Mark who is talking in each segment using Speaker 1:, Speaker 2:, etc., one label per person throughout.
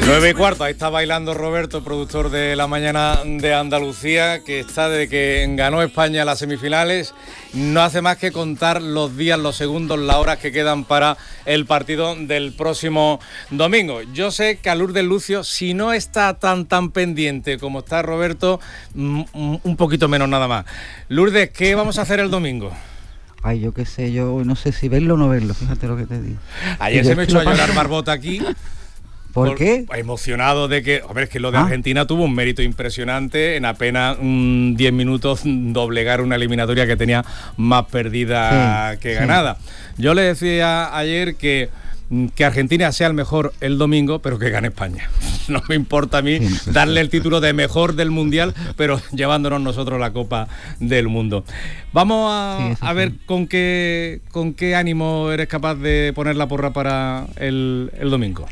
Speaker 1: 9:15, ahí está bailando Roberto, productor de La Mañana de Andalucía, que está desde que ganó España las semifinales. No hace más que contar los días, los segundos, las horas que quedan para el partido del próximo domingo. Yo sé que a Lourdes Lucio, si no está tan pendiente como está Roberto, un poquito menos nada más. Lourdes, ¿qué vamos a hacer el domingo?
Speaker 2: Ay, yo qué sé, yo no sé si verlo o no verlo, fíjate lo que te digo.
Speaker 1: Ayer se me echó a llorar Barbota aquí.
Speaker 2: ¿Por qué?
Speaker 1: Emocionado de que, hombre, es que lo de Argentina tuvo un mérito impresionante en apenas 10 minutos doblegar una eliminatoria que tenía más perdida que ganada. Yo le decía ayer que Argentina sea el mejor el domingo, pero que gane España. No me importa a mí darle el título de mejor del Mundial, pero llevándonos nosotros la Copa del Mundo. Vamos a ver con qué ánimo eres capaz de poner la porra para el domingo.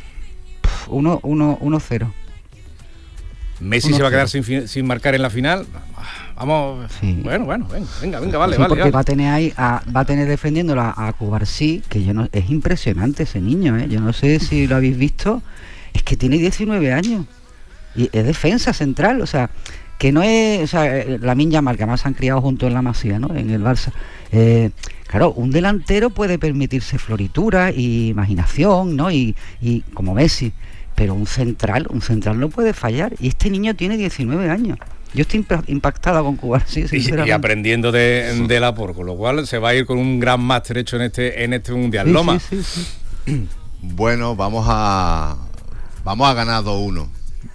Speaker 2: 1-0.
Speaker 1: Messi 1-0. Se va a quedar sin marcar en la final. Vamos, bueno, venga, vale.
Speaker 2: Porque va a tener ahí, va a tener defendiéndolo a Cubarsí, que es impresionante ese niño, yo no sé si lo habéis visto, es que tiene 19 años y es defensa central, o sea, que no es, o sea, Lamine Yamal, que además se han criado juntos en la Masía, ¿no? En el Barça. Claro, un delantero puede permitirse floritura y imaginación, ¿no? Y como Messi, pero un central no puede fallar, y este niño tiene 19 años. Yo estoy impactada con Cubarsí, sinceramente.
Speaker 1: Y aprendiendo de la por, con lo cual se va a ir con un gran máster hecho en este Mundial. Loma.
Speaker 3: Sí. Bueno, vamos a ganar 2-1.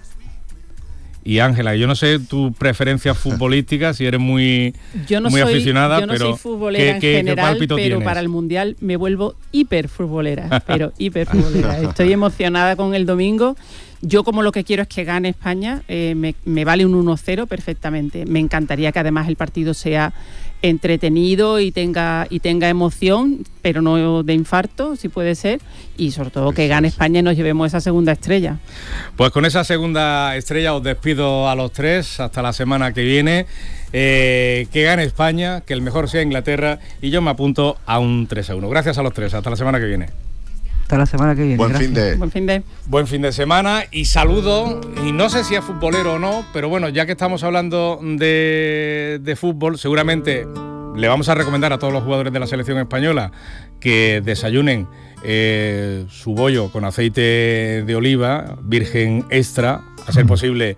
Speaker 1: Y Ángela, yo no sé tu preferencia futbolística, si eres muy aficionada,
Speaker 4: yo no
Speaker 1: pero
Speaker 4: soy futbolera en general, pero
Speaker 1: tienes?
Speaker 4: Para el Mundial me vuelvo hiperfutbolera, pero hiperfutbolera. Estoy emocionada con el domingo. Yo, como lo que quiero es que gane España, me vale un 1-0 perfectamente. Me encantaría que además el partido sea entretenido y tenga emoción, pero no de infarto, si puede ser, y sobre todo que gane España y nos llevemos esa segunda estrella.
Speaker 1: Pues con esa segunda estrella os despido a los tres hasta la semana que viene. Que gane España, que el mejor sea Inglaterra, y yo me apunto a un 3-1. Gracias a los tres, hasta la semana que viene.
Speaker 2: Hasta la semana que viene.
Speaker 1: Buen fin de semana y saludo, y no sé si es futbolero o no, pero bueno, ya que estamos hablando de fútbol, seguramente le vamos a recomendar a todos los jugadores de la selección española que desayunen su bollo con aceite de oliva virgen extra, a ser posible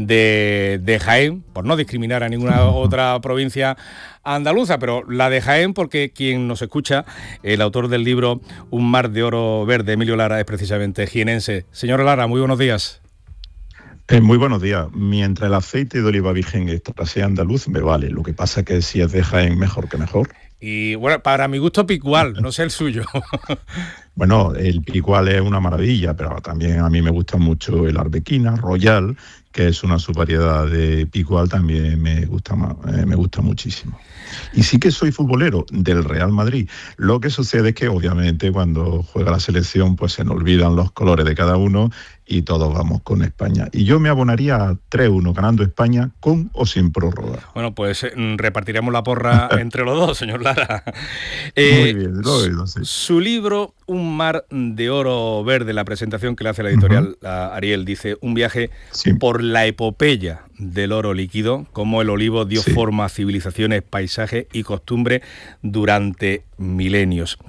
Speaker 1: de Jaén, por no discriminar a ninguna otra provincia andaluza, pero la de Jaén, porque quien nos escucha, el autor del libro Un mar de oro verde, Emilio Lara, es precisamente jienense. Señor Lara, muy buenos días.
Speaker 5: Muy buenos días. Mientras el aceite de oliva virgen extra sea andaluz, me vale. Lo que pasa es que si es de Jaén, mejor que mejor.
Speaker 1: Y bueno, para mi gusto picual, no sé el suyo.
Speaker 5: Bueno, el picual es una maravilla, pero también a mí me gusta mucho el arbequina, royal, que es una subvariedad de picual, también me gusta muchísimo. Y sí que soy futbolero del Real Madrid. Lo que sucede es que obviamente cuando juega la selección pues se nos olvidan los colores de cada uno y todos vamos con España. Y yo me abonaría a 3-1 ganando España con o sin prórroga.
Speaker 1: Bueno, pues repartiremos la porra entre los dos, señor Lara.
Speaker 5: Muy bien, lo he oído, sí.
Speaker 1: Su libro Un mar de oro verde, la presentación que le hace la editorial Ariel, dice: un viaje por la epopeya del oro líquido, cómo el olivo dio forma a civilizaciones, paisajes y costumbres durante milenios.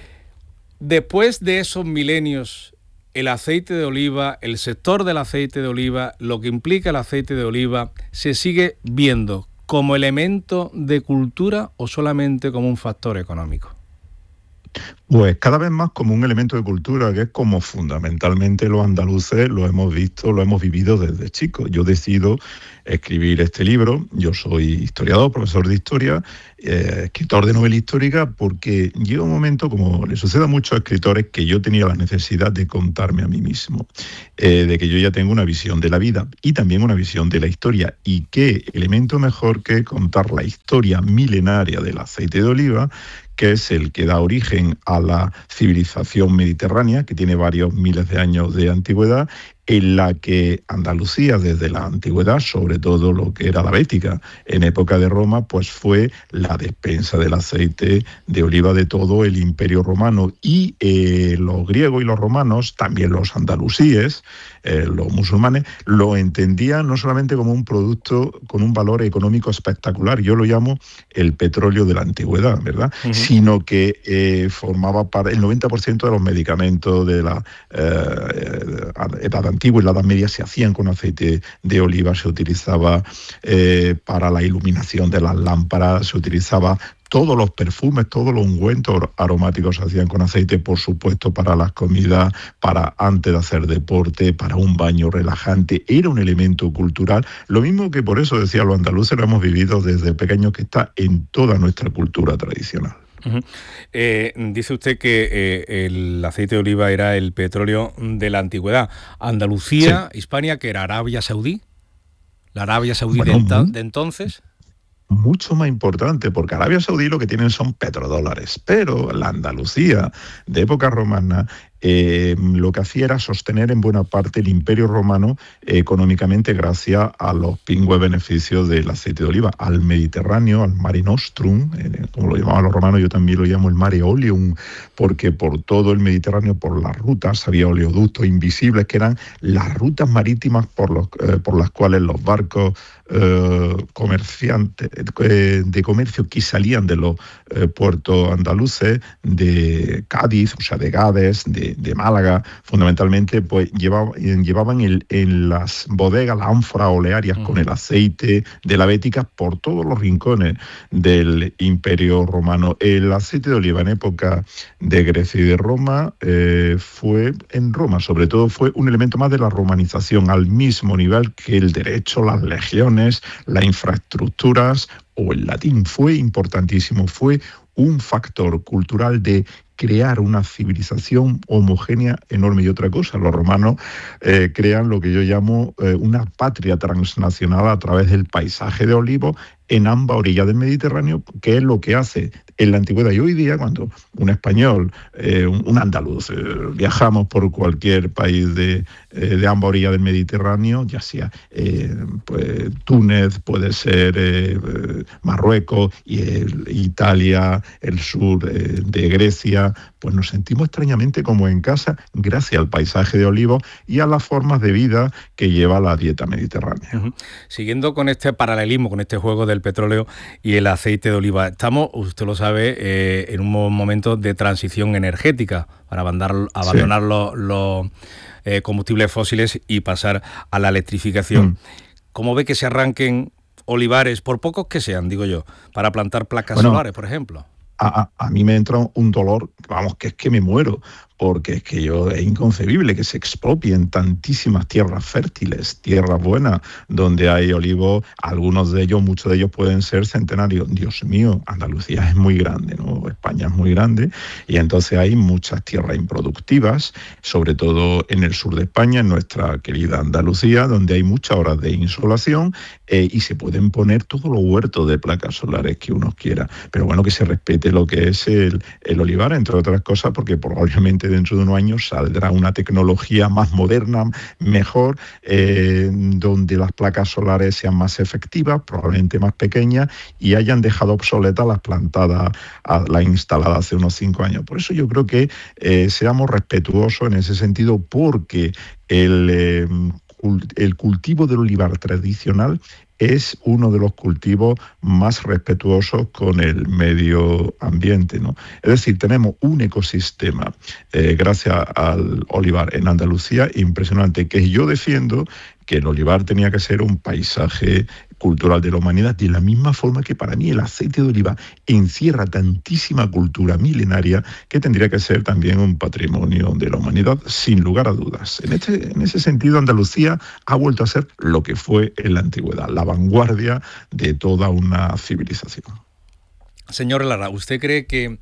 Speaker 1: Después de esos milenios, el aceite de oliva, el sector del aceite de oliva, lo que implica el aceite de oliva, ¿se sigue viendo como elemento de cultura o solamente como un factor económico?
Speaker 5: Pues cada vez más como un elemento de cultura, que es como fundamentalmente los andaluces lo hemos visto, lo hemos vivido desde chicos. Yo decido escribir este libro, yo soy historiador, profesor de historia, escritor de novela histórica, porque llega un momento, como le sucede a muchos escritores, que yo tenía la necesidad de contarme a mí mismo, de que yo ya tengo una visión de la vida y también una visión de la historia, y qué elemento mejor que contar la historia milenaria del aceite de oliva, que es el que da origen a la civilización mediterránea, que tiene varios miles de años de antigüedad, en la que Andalucía desde la antigüedad, sobre todo lo que era la Bética en época de Roma, pues fue la despensa del aceite de oliva de todo el Imperio Romano, y los griegos y los romanos, también los andalusíes, los musulmanes, lo entendían no solamente como un producto con un valor económico espectacular, yo lo llamo el petróleo de la antigüedad, ¿verdad? Uh-huh. Sino que formaba parte, el 90% de los medicamentos de la edad antigua y la Edad Media se hacían con aceite de oliva, se utilizaba para la iluminación de las lámparas, se utilizaba todos los perfumes, todos los ungüentos aromáticos se hacían con aceite, por supuesto, para las comidas, para antes de hacer deporte, para un baño relajante. Era un elemento cultural. Lo mismo que por eso decía los andaluces, lo hemos vivido desde pequeños, que está en toda nuestra cultura tradicional.
Speaker 1: Uh-huh. Dice usted que el aceite de oliva era el petróleo de la antigüedad. Andalucía, sí. Hispania, que era Arabia Saudí. La Arabia Saudí de entonces...
Speaker 5: Mucho más importante, porque Arabia Saudí lo que tienen son petrodólares, pero la Andalucía de época romana lo que hacía era sostener en buena parte el Imperio Romano económicamente gracias a los pingües beneficios del aceite de oliva, al Mediterráneo, al Mare Nostrum, como lo llamaban los romanos, yo también lo llamo el Mare Oleum, porque por todo el Mediterráneo, por las rutas, había oleoductos invisibles, que eran las rutas marítimas por las cuales los barcos comerciantes de comercio que salían de los puertos andaluces, de Cádiz, o sea, de Gades, de Málaga, fundamentalmente, pues llevaban en las bodegas las ánforas olearias con el aceite de la Bética por todos los rincones del Imperio Romano. El aceite de oliva en época de Grecia y de Roma en Roma sobre todo, fue un elemento más de la romanización, al mismo nivel que el derecho, las legiones, las infraestructuras o el latín. Fue importantísimo, fue un factor cultural de crear una civilización homogénea enorme. Y otra cosa, los romanos crean lo que yo llamo una patria transnacional a través del paisaje de olivos en ambas orillas del Mediterráneo, que es lo que hace en la antigüedad. Y hoy día, cuando un español, un andaluz, viajamos por cualquier país de ambas orillas del Mediterráneo, ya sea pues, Túnez, puede ser Marruecos, Italia, el sur de Grecia, pues nos sentimos extrañamente como en casa gracias al paisaje de olivos y a las formas de vida que lleva la dieta mediterránea.
Speaker 1: Uh-huh. Siguiendo con este paralelismo, con este juego del petróleo y el aceite de oliva, estamos, usted lo sabe, en un momento de transición energética para abandonar los combustibles fósiles y pasar a la electrificación. ¿Cómo ve que se arranquen olivares, por pocos que sean, digo yo, para plantar placas solares, por ejemplo?
Speaker 5: A mí me entra un dolor, vamos, que es que me muero, porque es que es inconcebible que se expropien tantísimas tierras fértiles, tierras buenas, donde hay olivos, algunos de ellos, muchos de ellos pueden ser centenarios. Dios mío, Andalucía es muy grande, ¿no? España es muy grande, y entonces hay muchas tierras improductivas, sobre todo en el sur de España, en nuestra querida Andalucía, donde hay muchas horas de insolación, y se pueden poner todos los huertos de placas solares que uno quiera. Pero bueno, que se respete lo que es el olivar, entre otras cosas, porque probablemente dentro de unos años saldrá una tecnología más moderna, mejor, donde las placas solares sean más efectivas, probablemente más pequeñas, y hayan dejado obsoletas las plantadas, las instaladas hace unos 5 años. Por eso yo creo que seamos respetuosos en ese sentido, porque el cultivo del olivar tradicional es uno de los cultivos más respetuosos con el medio ambiente, ¿no? Es decir, tenemos un ecosistema, gracias al olivar en Andalucía, impresionante, que yo defiendo que el olivar tenía que ser un paisaje cultural de la humanidad, de la misma forma que para mí el aceite de oliva encierra tantísima cultura milenaria que tendría que ser también un patrimonio de la humanidad, sin lugar a dudas. En ese sentido, Andalucía ha vuelto a ser lo que fue en la antigüedad, la vanguardia de toda una civilización.
Speaker 1: Señor Lara, ¿usted cree que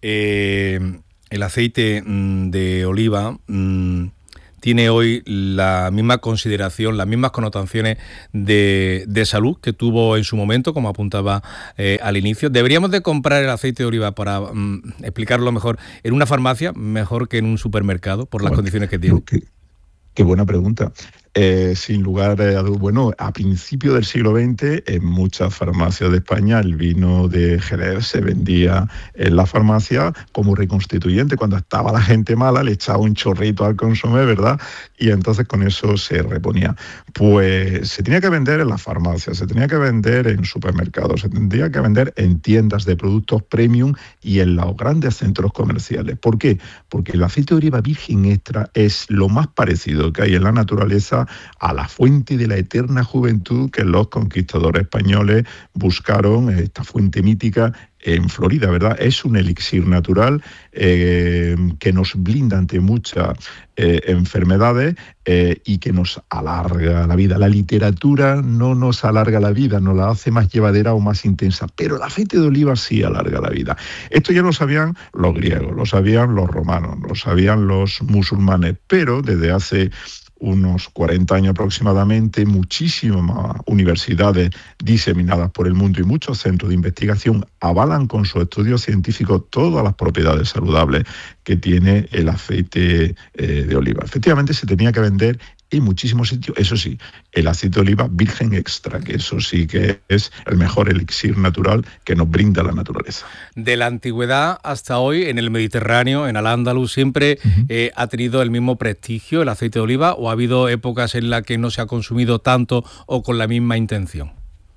Speaker 1: el aceite de oliva tiene hoy la misma consideración, las mismas connotaciones de salud que tuvo en su momento, como apuntaba al inicio? ¿Deberíamos de comprar el aceite de oliva, para explicarlo mejor, en una farmacia mejor que en un supermercado, por las condiciones que tiene?
Speaker 5: Qué buena pregunta. Sin lugar a dudas, bueno, a principios del siglo XX, en muchas farmacias de España, el vino de Jerez se vendía en la farmacia como reconstituyente. Cuando estaba la gente mala, le echaba un chorrito al consomé, ¿verdad? Y entonces con eso se reponía. Pues se tenía que vender en las farmacias, se tenía que vender en supermercados, se tendría que vender en tiendas de productos premium y en los grandes centros comerciales. ¿Por qué? Porque el aceite de oliva virgen extra es lo más parecido que hay en la naturaleza a la fuente de la eterna juventud que los conquistadores españoles buscaron, esta fuente mítica en Florida, ¿verdad? Es un elixir natural que nos blinda ante muchas enfermedades y que nos alarga la vida. La literatura no nos alarga la vida, nos la hace más llevadera o más intensa, pero el aceite de oliva sí alarga la vida. Esto ya lo sabían los griegos, lo sabían los romanos, lo sabían los musulmanes, pero desde hace unos 40 años aproximadamente, muchísimas universidades diseminadas por el mundo y muchos centros de investigación avalan con sus estudios científicos todas las propiedades saludables que tiene el aceite de oliva. Efectivamente, se tenía que vender en muchísimos sitios, eso sí, el aceite de oliva virgen extra, que eso sí que es el mejor elixir natural que nos brinda la naturaleza.
Speaker 1: De la antigüedad hasta hoy, en el Mediterráneo, en Al-Ándalus, ¿siempre ha tenido el mismo prestigio el aceite de oliva o ha habido épocas en las que no se ha consumido tanto o con la misma intención?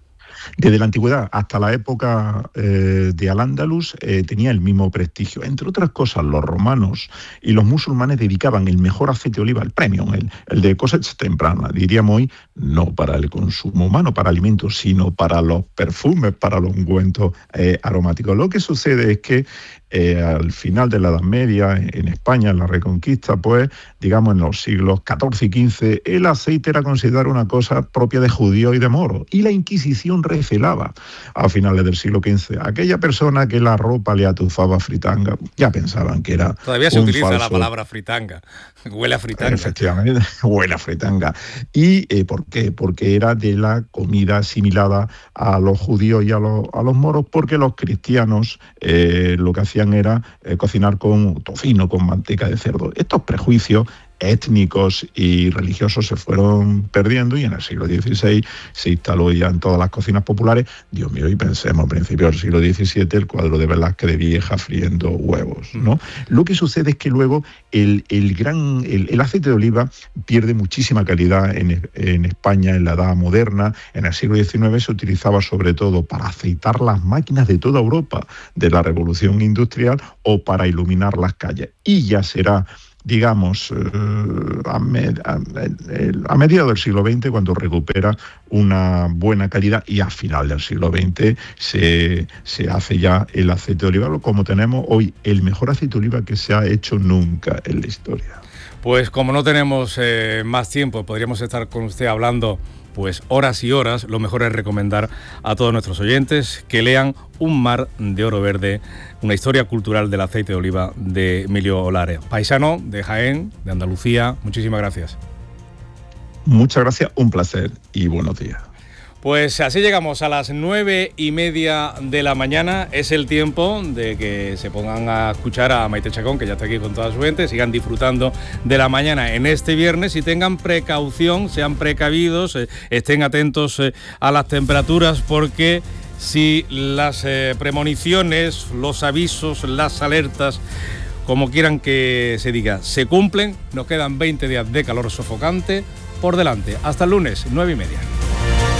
Speaker 5: Desde la antigüedad hasta la época de Al-Ándalus tenía el mismo prestigio. Entre otras cosas, los romanos y los musulmanes dedicaban el mejor aceite de oliva, el premium, el de cosecha temprana, diríamos hoy, no para el consumo humano, para alimentos, sino para los perfumes, para los ungüentos aromáticos. Lo que sucede es que al final de la Edad Media, en España, en la Reconquista, pues, digamos, en los siglos XIV y XV, el aceite era considerado una cosa propia de judíos y de moros. Y la Inquisición recelaba a finales del siglo XV. Aquella persona que la ropa le atufaba fritanga, ya pensaban que era
Speaker 1: Todavía se utiliza
Speaker 5: falso.
Speaker 1: la palabra fritanga. Huele a fritanga.
Speaker 5: Efectivamente, huele a fritanga. ¿Y por qué? Porque era de la comida asimilada a los judíos y a los moros, porque los cristianos lo que hacían era cocinar con tocino, con manteca de cerdo. Estos prejuicios étnicos y religiosos se fueron perdiendo y en el siglo XVI se instaló ya en todas las cocinas populares. Dios mío, y pensemos, a principios del siglo XVII, el cuadro de Velázquez de vieja friendo huevos, ¿no? Lo que sucede es que luego el aceite de oliva pierde muchísima calidad en España en la Edad Moderna. En el siglo XIX se utilizaba sobre todo para aceitar las máquinas de toda Europa de la Revolución Industrial o para iluminar las calles. Y ya será, digamos, a mediados del siglo XX, cuando recupera una buena calidad, y a final del siglo XX se hace ya el aceite de oliva, como tenemos hoy, el mejor aceite de oliva que se ha hecho nunca en la historia.
Speaker 1: Pues como no tenemos más tiempo, podríamos estar con usted hablando pues horas y horas. Lo mejor es recomendar a todos nuestros oyentes que lean Un mar de oro verde, una historia cultural del aceite de oliva de Emilio Olares, paisano de Jaén, de Andalucía. Muchísimas gracias.
Speaker 5: Muchas gracias, un placer y buenos días.
Speaker 1: Pues así llegamos a las 9:30 de la mañana. Es el tiempo de que se pongan a escuchar a Maite Chacón, que ya está aquí con toda su gente. Sigan disfrutando de la mañana en este viernes y tengan precaución, sean precavidos, estén atentos a las temperaturas, porque si las premoniciones, los avisos, las alertas, como quieran que se diga, se cumplen, nos quedan 20 días de calor sofocante por delante. Hasta el lunes, 9:30.